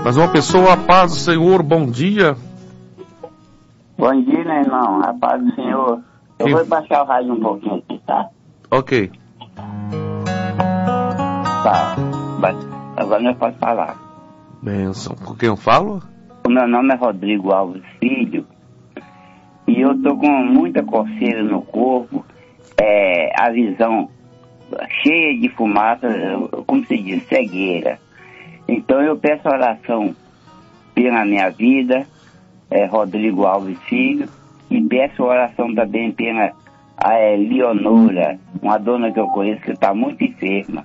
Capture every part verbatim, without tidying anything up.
Mas uma pessoa, a paz do Senhor, bom dia. Bom dia, meu irmão, a paz do Senhor. Eu Quem... vou baixar o rádio um pouquinho aqui, tá? Ok. Tá, agora eu posso falar. Benção. Com quem eu falo? O meu nome é Rodrigo Alves Filho e eu tô com muita coceira no corpo, é, a visão cheia de fumaça, como se diz, cegueira. Então eu peço oração pela minha vida, é, Rodrigo Alves Filho, e peço oração também pela a Leonora, uma dona que eu conheço que está muito enferma.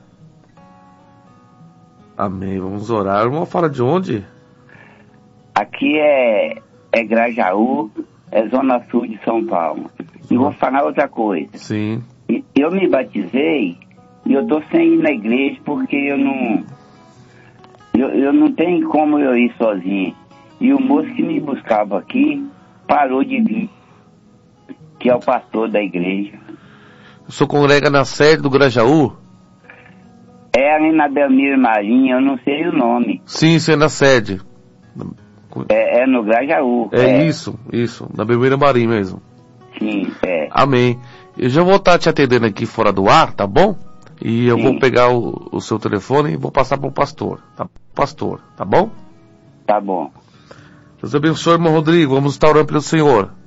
Amém, vamos orar. Irmão, fala de onde? Aqui é, é Grajaú, é Zona Sul de São Paulo. E vou falar outra coisa. Sim. Eu me batizei e eu tô sem ir na igreja porque eu não... Eu, eu não tenho como eu ir sozinho. E o moço que me buscava aqui parou de vir, que é o pastor da igreja. O senhor congrega na sede do Grajaú? É ali na Belmiro Marinho, eu não sei o nome. Sim, sim, é na sede. É, é no Grajaú. É, é isso, isso, na Belmiro Marinho mesmo. Sim, é. Amém. Eu já vou estar te atendendo aqui fora do ar, tá bom? E eu Sim. vou pegar o, o seu telefone e vou passar para o pastor, tá? Pastor, tá bom? Tá bom. Deus abençoe, irmão Rodrigo. Vamos estar orando pelo Senhor.